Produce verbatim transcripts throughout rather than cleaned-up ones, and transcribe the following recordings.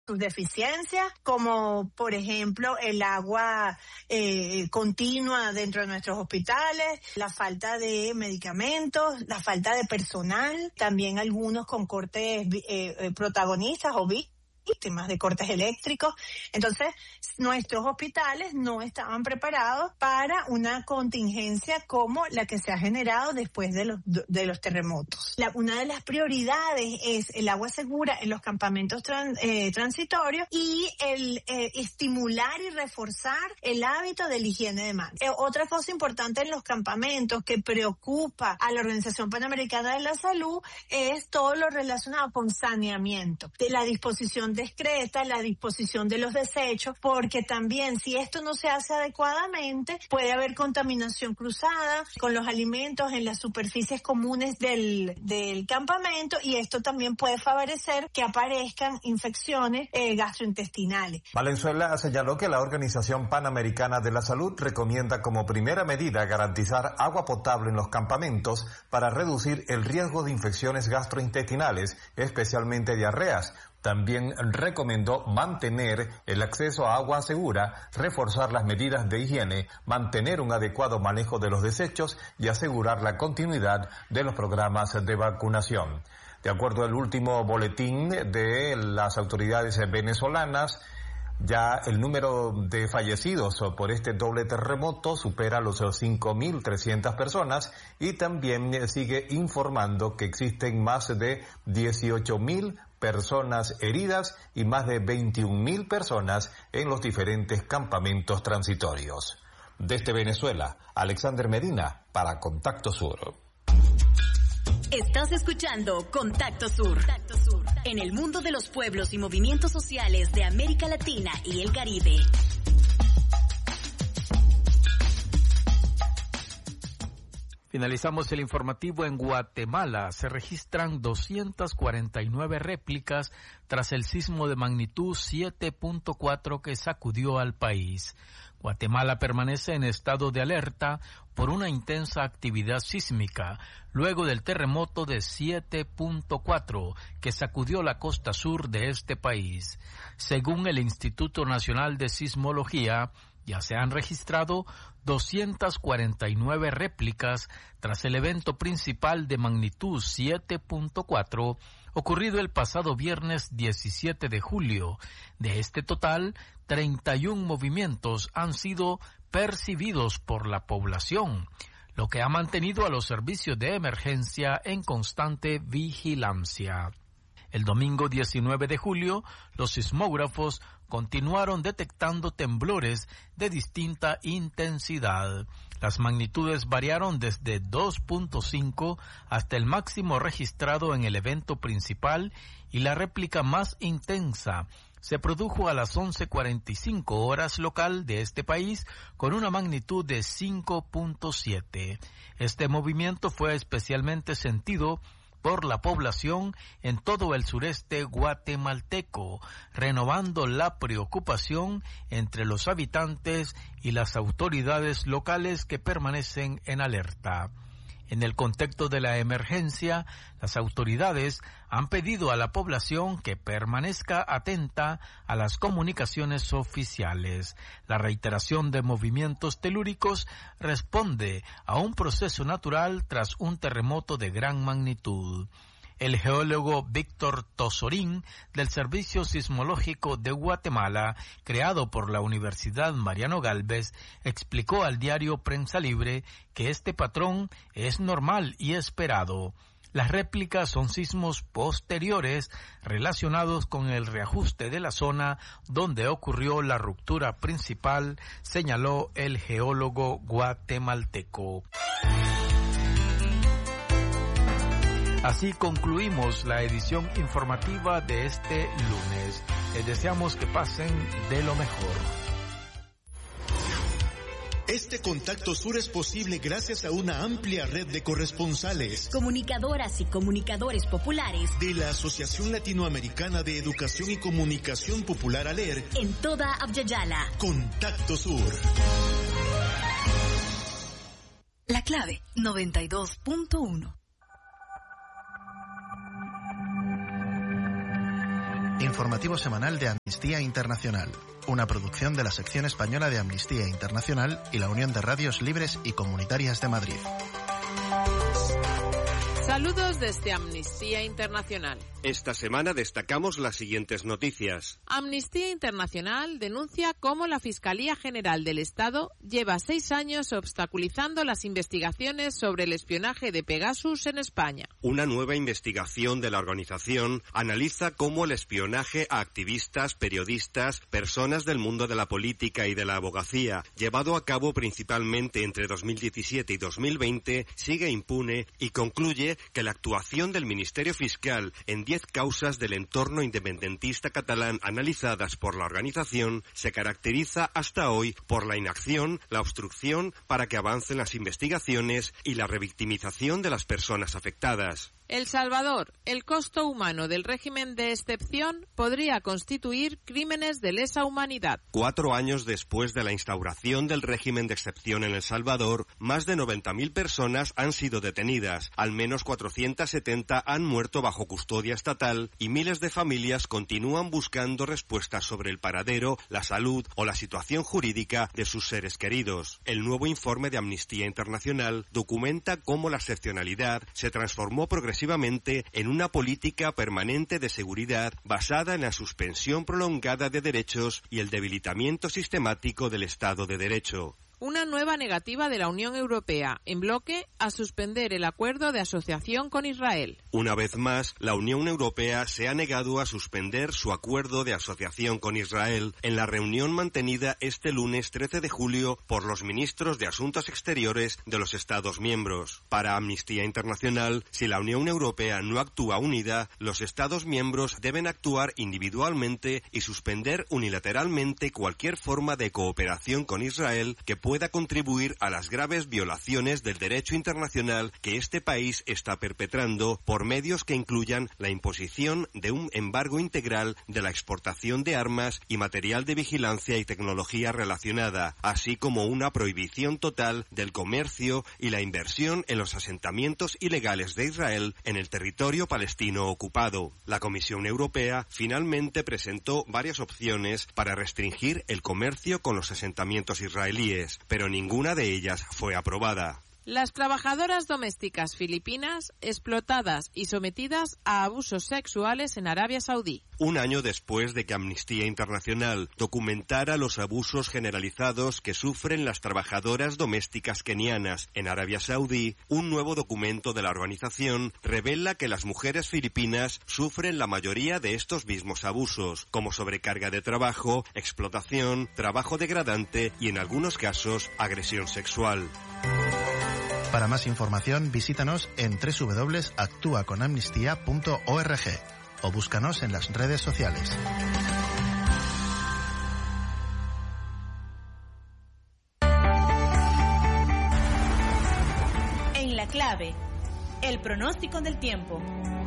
sus deficiencias, como por ejemplo el agua eh, continua dentro de nuestros hospitales, la falta de medicamentos, la falta de personal, también algunos con cortes eh, eh, protagonistas o víctimas víctimas de cortes eléctricos. Entonces, nuestros hospitales no estaban preparados para una contingencia como la que se ha generado después de los de los terremotos. La, una de las prioridades es el agua segura en los campamentos tran, eh, transitorios y el eh, estimular y reforzar el hábito de la higiene de manos. Eh, otra cosa importante en los campamentos que preocupa a la Organización Panamericana de la Salud es todo lo relacionado con saneamiento, de la disposición discreta, la disposición de los desechos, porque también si esto no se hace adecuadamente puede haber contaminación cruzada con los alimentos en las superficies comunes del, del campamento, y esto también puede favorecer que aparezcan infecciones eh, gastrointestinales. Valenzuela señaló que la Organización Panamericana de la Salud recomienda como primera medida garantizar agua potable en los campamentos para reducir el riesgo de infecciones gastrointestinales, especialmente diarreas. También recomendó mantener el acceso a agua segura, reforzar las medidas de higiene, mantener un adecuado manejo de los desechos y asegurar la continuidad de los programas de vacunación. De acuerdo al último boletín de las autoridades venezolanas, ya el número de fallecidos por este doble terremoto supera los cinco mil trescientas personas, y también sigue informando que existen más de dieciocho mil personas heridas y más de veintiún mil personas en los diferentes campamentos transitorios. Desde Venezuela, Alexander Medina para Contacto Sur. Estás escuchando Contacto Sur. Contacto Sur. En el mundo de los pueblos y movimientos sociales de América Latina y el Caribe. Finalizamos el informativo. En Guatemala se registran doscientas cuarenta y nueve réplicas tras el sismo de magnitud siete punto cuatro que sacudió al país. Guatemala permanece en estado de alerta por una intensa actividad sísmica luego del terremoto de siete punto cuatro que sacudió la costa sur de este país. Según el Instituto Nacional de Sismología, ya se han registrado doscientas cuarenta y nueve réplicas tras el evento principal de magnitud siete punto cuatro ocurrido el pasado viernes diecisiete de julio. De este total, treinta y un movimientos han sido percibidos por la población, lo que ha mantenido a los servicios de emergencia en constante vigilancia. El domingo diecinueve de julio, los sismógrafos continuaron detectando temblores de distinta intensidad. Las magnitudes variaron desde dos punto cinco hasta el máximo registrado en el evento principal, y la réplica más intensa se produjo a las once cuarenta y cinco horas local de este país con una magnitud de cinco punto siete. Este movimiento fue especialmente sentido por la población en todo el sureste guatemalteco, renovando la preocupación entre los habitantes y las autoridades locales que permanecen en alerta. En el contexto de la emergencia, las autoridades han pedido a la población que permanezca atenta a las comunicaciones oficiales. La reiteración de movimientos telúricos responde a un proceso natural tras un terremoto de gran magnitud. El geólogo Víctor Tosorín, del Servicio Sismológico de Guatemala, creado por la Universidad Mariano Gálvez, explicó al diario Prensa Libre que este patrón es normal y esperado. Las réplicas son sismos posteriores relacionados con el reajuste de la zona donde ocurrió la ruptura principal, señaló el geólogo guatemalteco. Así concluimos la edición informativa de este lunes. Les deseamos que pasen de lo mejor. Este Contacto Sur es posible gracias a una amplia red de corresponsales, comunicadoras y comunicadores populares de la Asociación Latinoamericana de Educación y Comunicación Popular ALER en toda Abya-Yala. Contacto Sur. La clave noventa y dos punto uno. Informativo semanal de Amnistía Internacional, una producción de la sección española de Amnistía Internacional y la Unión de Radios Libres y Comunitarias de Madrid. Saludos desde Amnistía Internacional. Esta semana destacamos las siguientes noticias. Amnistía Internacional denuncia cómo la Fiscalía General del Estado lleva seis años obstaculizando las investigaciones sobre el espionaje de Pegasus en España. Una nueva investigación de la organización analiza cómo el espionaje a activistas, periodistas, personas del mundo de la política y de la abogacía, llevado a cabo principalmente entre dos mil diecisiete y dos mil veinte, sigue impune y concluye que la actuación del Ministerio Fiscal en diez causas del entorno independentista catalán analizadas por la organización se caracteriza hasta hoy por la inacción, la obstrucción para que avancen las investigaciones y la revictimización de las personas afectadas. El Salvador, el costo humano del régimen de excepción podría constituir crímenes de lesa humanidad. Cuatro años después de la instauración del régimen de excepción en El Salvador, más de noventa mil personas han sido detenidas, al menos cuatrocientas setenta han muerto bajo custodia estatal y miles de familias continúan buscando respuestas sobre el paradero, la salud o la situación jurídica de sus seres queridos. El nuevo informe de Amnistía Internacional documenta cómo la excepcionalidad se transformó progresivamente en una política permanente de seguridad basada en la suspensión prolongada de derechos y el debilitamiento sistemático del Estado de Derecho. Una nueva negativa de la Unión Europea, en bloque, a suspender el acuerdo de asociación con Israel. Una vez más, la Unión Europea se ha negado a suspender su acuerdo de asociación con Israel en la reunión mantenida este lunes trece de julio por los ministros de Asuntos Exteriores de los Estados miembros. Para Amnistía Internacional, si la Unión Europea no actúa unida, los Estados miembros deben actuar individualmente y suspender unilateralmente cualquier forma de cooperación con Israel que pueda pueda contribuir a las graves violaciones del derecho internacional que este país está perpetrando por medios que incluyan la imposición de un embargo integral de la exportación de armas y material de vigilancia y tecnología relacionada, así como una prohibición total del comercio y la inversión en los asentamientos ilegales de Israel en el territorio palestino ocupado. La Comisión Europea finalmente presentó varias opciones para restringir el comercio con los asentamientos israelíes, pero ninguna de ellas fue aprobada. Las trabajadoras domésticas filipinas explotadas y sometidas a abusos sexuales en Arabia Saudí. Un año después de que Amnistía Internacional documentara los abusos generalizados que sufren las trabajadoras domésticas kenianas en Arabia Saudí, un nuevo documento de la organización revela que las mujeres filipinas sufren la mayoría de estos mismos abusos, como sobrecarga de trabajo, explotación, trabajo degradante y en algunos casos agresión sexual. Para más información, visítanos en doble u doble u doble u punto actúa con amnistía punto org o búscanos en las redes sociales. En la clave, el pronóstico del tiempo.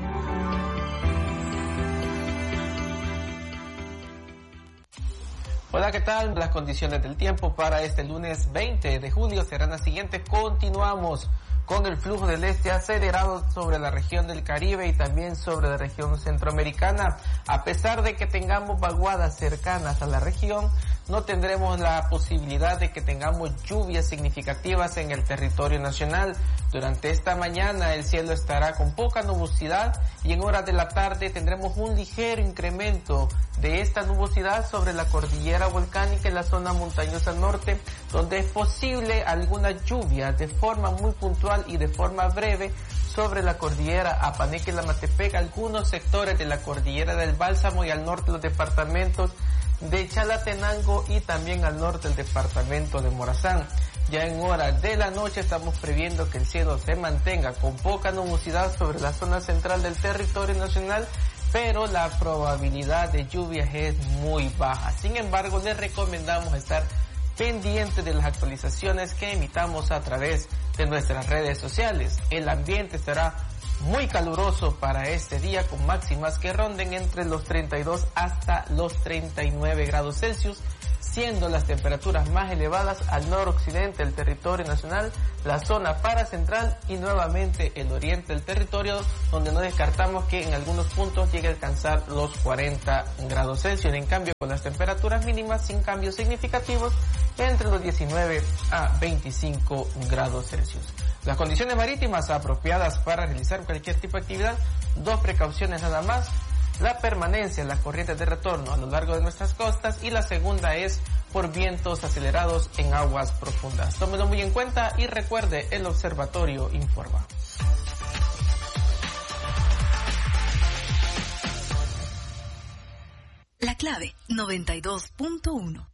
Hola, ¿qué tal? Las condiciones del tiempo para este lunes veinte de julio serán las siguientes. Continuamos con el flujo del este acelerado sobre la región del Caribe y también sobre la región centroamericana. A pesar de que tengamos vaguadas cercanas a la región, no tendremos la posibilidad de que tengamos lluvias significativas en el territorio nacional. Durante esta mañana el cielo estará con poca nubosidad y en horas de la tarde tendremos un ligero incremento de esta nubosidad sobre la cordillera volcánica en la zona montañosa norte, donde es posible alguna lluvia de forma muy puntual y de forma breve sobre la cordillera Apaneque-Lamatepec, algunos sectores de la cordillera del Bálsamo y al norte de los departamentos de Chalatenango y también al norte del departamento de Morazán. Ya en horas de la noche estamos previendo que el cielo se mantenga con poca nubosidad sobre la zona central del territorio nacional, pero la probabilidad de lluvias es muy baja. Sin embargo, les recomendamos estar pendientes de las actualizaciones que emitamos a través de nuestras redes sociales. El ambiente estará muy caluroso para este día, con máximas que ronden entre los treinta y dos hasta los treinta y nueve grados Celsius. siendo las temperaturas más elevadas al noroccidente del territorio nacional, la zona paracentral y nuevamente el oriente del territorio, donde no descartamos que en algunos puntos llegue a alcanzar los cuarenta grados Celsius. En cambio, con las temperaturas mínimas sin cambios significativos entre los diecinueve a veinticinco grados Celsius. Las condiciones marítimas apropiadas para realizar cualquier tipo de actividad, dos precauciones nada más: la permanencia de las corrientes de retorno a lo largo de nuestras costas, y la segunda es por vientos acelerados en aguas profundas. Tómelo muy en cuenta y recuerde, el observatorio informa. La clave noventa y dos punto uno.